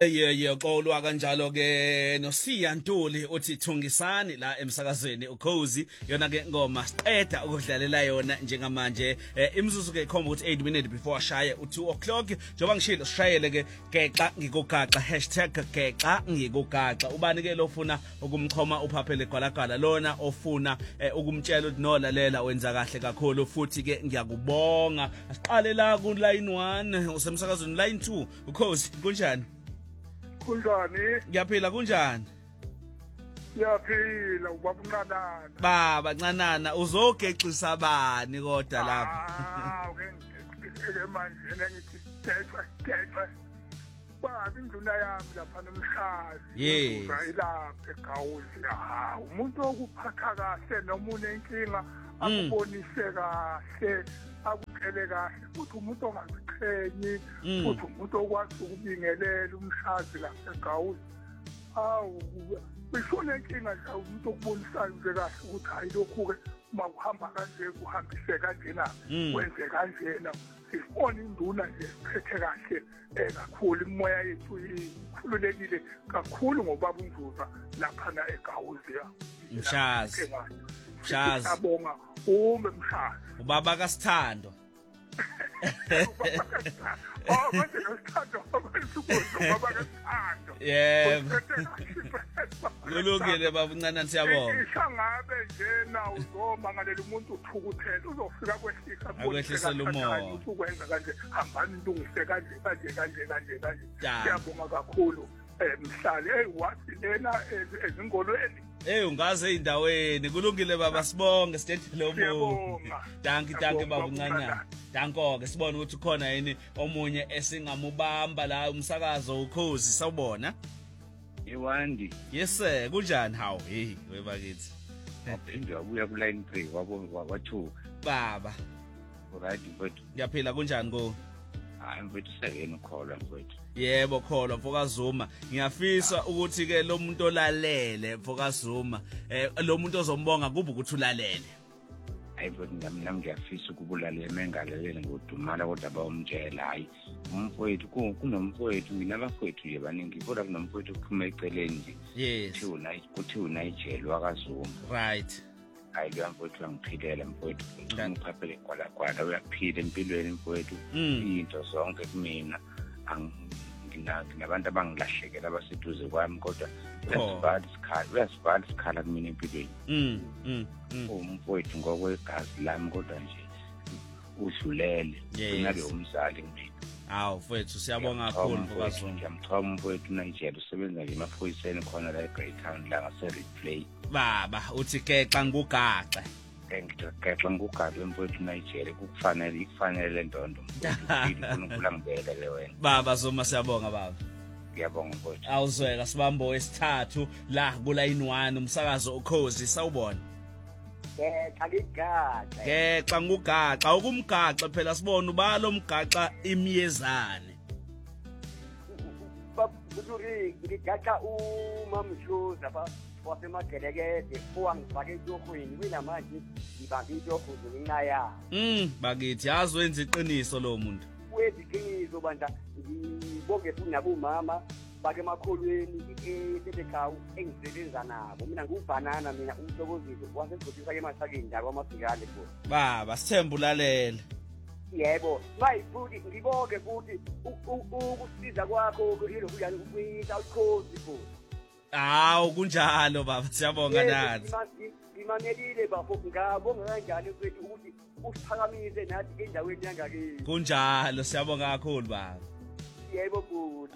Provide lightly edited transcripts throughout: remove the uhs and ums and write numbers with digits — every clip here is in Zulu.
Yekolwa kanjalo ke noSiya Ntuli uthi thungisani la emsakazweni ukhozi yona ke ngoma siqeda ukudlalela yona njengamanje imizuzu ke ikhomba ukuthi 8 minutes before ashaye u2 o'clock njoba ngishilo sishayele ke gexa ngikugaxa #gexa ngikugaxa ubani ke lofuna ukumchoma uphaphele gwalagwala lona ofuna ukumtshela ukuthi nolalela wenza kahle kakhulu futhi ke ngiyakubonga asiqale la ku line 1 usemsakazweni line 2 ukhozi kunjani Kunjani? Ngiyaphila kunjani? Ngiyaphila ubaba uNcanana. Baba Ncanana uzogexisa bani kodwa lapha? Ke manje ngithi gexa. Baba induna yami lapha nomshazi. Yes. Ilapha eGawuzi. Umuntu okuphatha kahle noma unenkinga akubonise kahle. Akutshele kahle futhi umuntu ongaziqhenyi futhi umuntu okwazi ukubingelela umshazi lapha eGawuzi bisho lenkinga nje umuntu okubonisayo nje kahle ukuthi hayi lokhu ke uma kuhamba kanje kuhambise kanjena wenze kanjena sifona induna nje siphethe kahle kakhulu imoya yethu ikhululekile kakhulu ngobaba uNzuza lapha na eGawuzi Mshazi Siyabonga umshazi ubaba kaSithando manje noSithando ubaba kaSithando yebo kulungile baba uNcanana siyabonga ishangabe njena uzomangalela umuntu uthukuthela uzofika akwehlisela umoya ukwenza kanje hambani intungise kanje siyabonga kakhulu mhlali wathi lena ezingolweni ungaze eindaweni kulungile baba sibonge sidedile umuntu danki baba uNcanana danko ke sibone ukuthi khona yini omunye esingamubamba la umsakazo ukhozi sawubona Iwandi yes sir kunjani hawo hey webakithi waphinde wabuya ku line 3 wa2 baba right but ngiyaphila kunjani go hayi mfethu sekene ukholwa mfethu yebo kholwa mfokazuma ngiyafisa ukuthi ke lo muntu olalele mfokazuma lo muntu ozombonga kuba ukuthi ulalele hayi mfethu nami ngiyafisa ukubulalela mengalalele ngodumala kodwa bawumtshela hayi umfowethu kunomfowethu nginabafowethu nje baningi kodwa kunomfowethu uphuma eceleni nje kuthi uNigel wakazuma right hayi lo mfowethu angiphilela mfowethu ngiphaphele gwalagwala uyaphila empilweni mfowethu into zonke kumina nginabantu abangilahlekela abaseduze kwami kodwa uyasivala isikhala kumina empilweni umfowethu ngokwegazi lami kodwa nje udlulele kunalo umzali kumina hawu mfowethu siyabonga kakhulu mfokazuma ngiyamthoma umfowethu uNigel usebenza nje emaphoyiseni khona la eGreytown la ngase-replay baba uthi gexa ngugaxe ngigexa ngugaxe mfowethu uNigel kufanele ndondo uNkulunkulu angibelele wena baba Zuma siyabonga baba ngiyabonga mfowethu awuzweka sibambo wesithathu la ku line 1 umsakazo ukhozi sawubona gexa ngugaxa ukumgaxa phela sibona ubalo umgaxa imiyezane babuzuri ngigaxa umamhluza wasemagelekede owangifake etohweni kwinamanje ngibambe itohweni nginaya bakithi yazi wenza iqiniso lo muntu wenza iqiniso bandla ngibonge futhi nabomama bake emakholweni esebekhaya engisebenza nabo mina ngubhanana mina umhlokozisi wasegcotshisa ke emasakeni njalo amafikale futhi baba sithemba ulalela yebo mayifuthi ngibonge futhi ukusiza kwakho yilo kuyani ukuyisa ukhozi futhi hawu kunjalo baba siyabonga nathi imanelile bafo ngabonga kanjalo mfethu ukuthi usiphakamise nathi endaweni yangakini kunjalo siyabonga kakhulu baba yebo futhi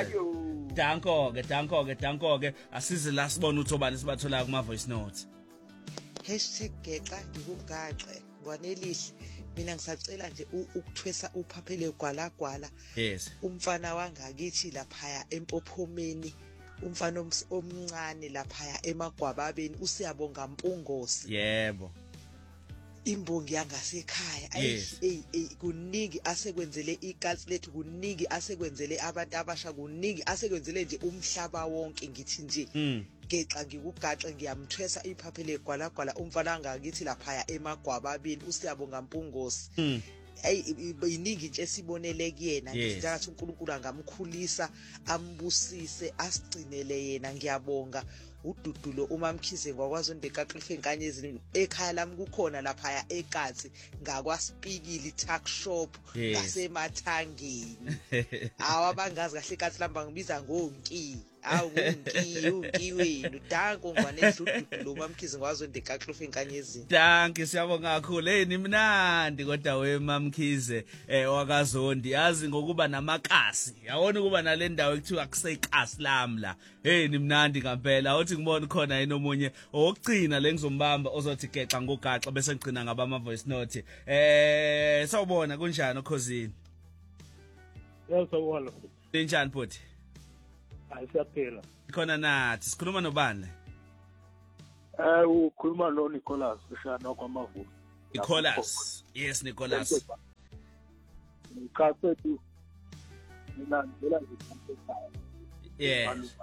danko ke asize la sibone uthobani sibathola kuma voice notes #gexa ngikugaxe ngwanelihle mina ngisacela nje ukuthwesa uphaphele gwalagwala yes umfana wangakithi lapha empophomeni umfana omncane lapha emagwababeni usiyabonga Mpungosi yebo imbongi yangasekhaya kuningi asekwenzele iCalculate kuningi asekwenzele abantu abasha kuningi asekwenzele nje umhlaba wonke ngithi nje gexa ngikugaxe ngiyamthwesa iphaphele gwalagwala umfana ngakithi lapha emagwababeni usiyabonga Mpungosi iningi nje sibonele kuyena ngithi uNkulunkulu angamkhulisa ambusise asigcinele yena ngiyabonga uDudulo uMamkhize ngwakwaZonke kaXife Nkanyezi ekhaya lami kukhona lapha eKatsi ngakwaSpikili Tuck Shop ngasemathangeni awabangazi kahle eKatsi lamba ngibiza ngoNki unki wenu danko ngwanedla uDudulo uMamkhize ngwakwaZonke kaXife Nkanyezi danke siyabonga kakhulu ni mnandi kodwa weMamkhize wakaZondi yazi ngokuba namakasi yawona ukuba nale ndawo ekuthiwa kuseyikasi lami la ni mnandi ngempela uthi ngibona khona yini omunye okugcina lengizombamba ozothi gexa ngogaxa bese ngigcina ngaba ama voice note sawubona kunjani okhosini sawubona linjani bhuti ayisiyaphela khona nathi sikhuluma nobani ukhuluma no Nicholas ushana kwamavuka Nicholas yes Nicholas ngicaphethu mina ngicela ngikhuluma yes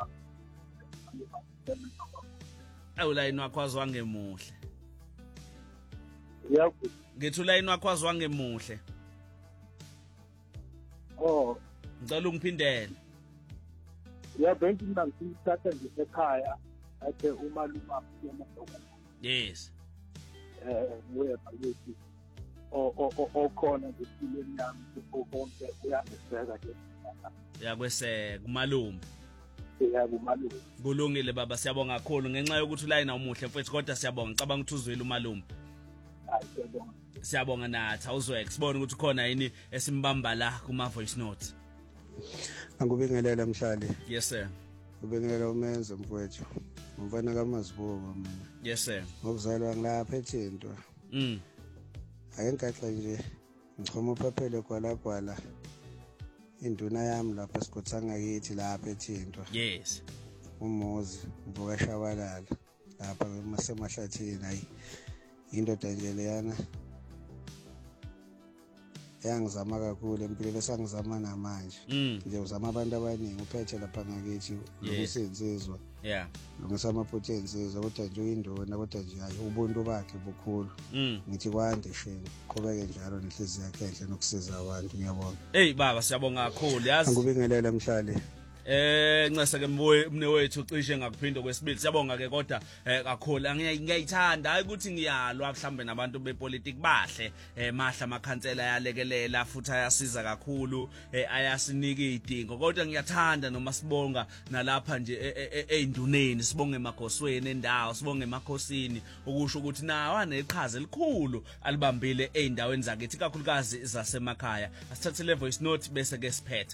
awulayini wakho azwangemuhle yebo ngithi ulayini wakho azwangemuhle ngicela ungiphindele yebo mina ngithatha nje ekhaya athe umalume afuna yes weba lethi okhona ngesipileni yami konke uyabeseka nje yakweseka umalume yebo umalume kulungile baba siyabonga kakhulu ngenxa yokuthi ulayina umuhle mfethu kodwa siyabonga ngicabanga ukuthi uzwile umalume siyabonga nathi awuzweke sibone ukuthi khona yini esimbamba la kuma voice note angubingelela mshali yes sir ubingelela umenze mfowethu umfana kaMazibuko mina yes sir ngokuzalwa ngilapha eThintwa ake ngigaxa nje ngichoma uphaphele kwalagwala induna yami lapha eSikothanga yithi lapha eThintwa yes umuzi ubuka shabalala lapha emahlathini hayi indoda nje leyana yangizama kakhulu empilweni esangizama namanje nje uzama abantu abaningi uphethe lapha ngakithi ukusenzizwa ngisamaphuthe ensizwa kodwa nje uyindona kodwa nje hayi ubuntu bakhe bukhulu ngithi kwande sheni qhubeke njalo nenhliziyo yakhe enhle nokusiza abantu ngiyabonga baba siyabonga kakhulu yazi angubingelela mhlali ncese ke mne wethu cishe ngakuphinda kwesibili siyabonga ke kodwa kakhulu ngiyayithanda hayi ukuthi ngiyalwa mhlambe nabantu bepolitiki bahle mahla amakhansela yalekelela futhi ayasiza kakhulu ayasinika idingo kodwa ngiyathanda noma sibonga nalapha nje einduneni sibonge emagosweni endawo sibonge emakhosini ukusho ukuthi nawo aneqhaza elikhulu alibambile eindaweni zakithi kakhulukazi zasemakhaya asithathe le voice note bese ke siphetha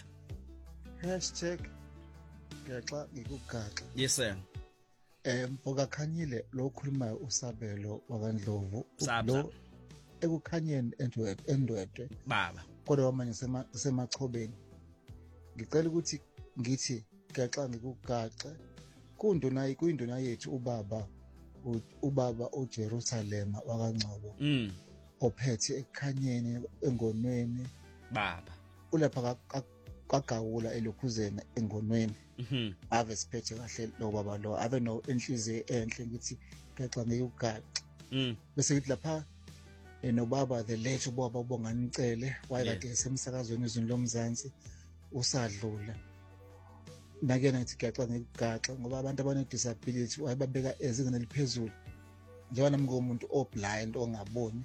#gaxa ngikugaxa yes sir mfoka Khanyile lo khulumayo usabelo wakandlovu lo ekukhanyeni endwedwe baba kodwa manje semachobeni ngicela ukuthi ngithi gaxa ngikugaxe kuyinduna yethu ubaba uJerusalem wakangcobo ophethe ekukhanyeni engonweni baba ulapha kagawula elokhuzena engonweni ave siphethe kahle lo baba lo ave no enhliziyo enhle ngithi gaxa ngiyugaxa bese ngithi lapha nobaba the late ubaba uBonganicele wayekade esemsakazweni izweni lomzansi usadlula nakena ngithi gaxa ngiyugaxa ngoba abantu abane disability wayebabeka ezingeni eliphezulu njengoba nami ngomuntu oblind ongaboni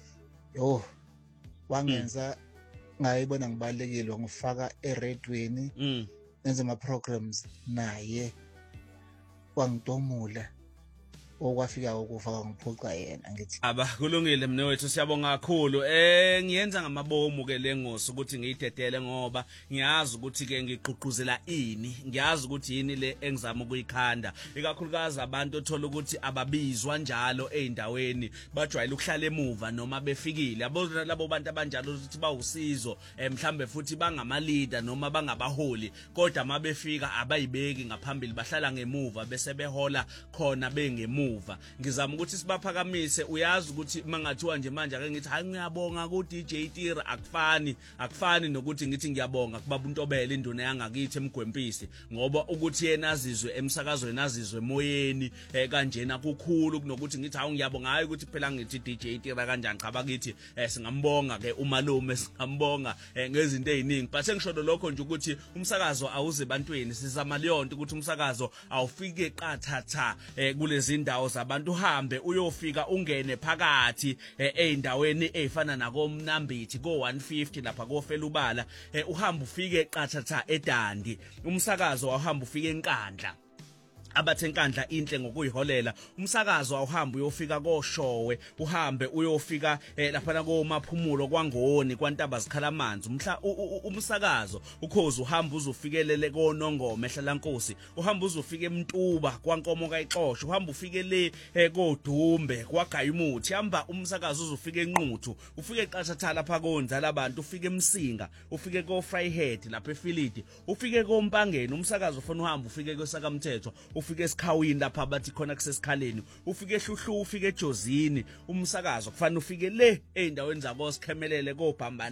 wangenza ngayibona ngibalekile ngifaka eradweni nenze ama programs naye wangitomula okwafika ukufaka ngiphoqa yena ngithi aba kulungile mne wethu siyabonga kakhulu ngiyenza ngamabomu ke lengosi ukuthi ngiyidedele ngoba ngiyazi ukuthi ke ngiqhuquzela ini ngiyazi ukuthi yini le engizama ukuyikhanda ikakhulukazi abantu othola ukuthi ababizwa njalo eindaweni bajwayele ukuhlala emuva noma befikile yabo labo bantu abanjalo ukuthi bawusizo mhlambe futhi bangama leader noma bangabaholi kodwa mabefika abayibeki ngaphambili bahlala ngemuva bese behola khona bengemuva emuva ngizama ukuthi sibaphakamise uyazi ukuthi mangathiwa nje manje ake ngithi hayi ngiyabonga ku DJ Tira akufani nokuthi ngithi ngiyabonga kubaba uNtobela induna yangakithi emgwempisi ngoba ukuthi yena azizwe emsakazweni azizwe emoyeni kanjena kukhulu kunokuthi ngithi hawu ngiyabonga hayi ukuthi phela ngithi DJ Tira kanjani cha bakithi singambonga ke umalume singambonga ngezinto eziningi but sengisho lokho nje ukuthi umsakazo awuze bantweni sizama leyonto ukuthi umsakazo awufike qathatha kulezi indawo zabantu uhambe uyofika ungene phakathi eindaweni ezifana nakoMnambithi ko150 lapha koFelubala uhamba ufike qathatha eDandi umsakazo awuhamba ufike eNkandla abathe enkandla inhle ngokuyiholela umsakazo awuhamba uyofika koShowe uhambe uyofika lapha koMaphumulo kwaNgoni kwaNtaba Zikhalamanzi umsakazo ukhozi uhamba uzofikelele koNongoma ehlalankosi uhamba uzofika eMntuba kwaNkomo kaYixosho uhamba ufike le koDumbe kwaGayimuthi hamba umsakazo uzofika eNquthu ufike eqathatha lapha konzala abantu ufike eMsinga ufike koFryhead lapha eFilidi ufike koMpangeni umsakazo ufuna uhamba ufike kweSakamthetho ufike esikhawini lapha bathi khona kusesikhaleni ufike eHluhlu ufike eJozini umsakazo kufanele ufike le eindaweni zabo sikhemelele koBhambani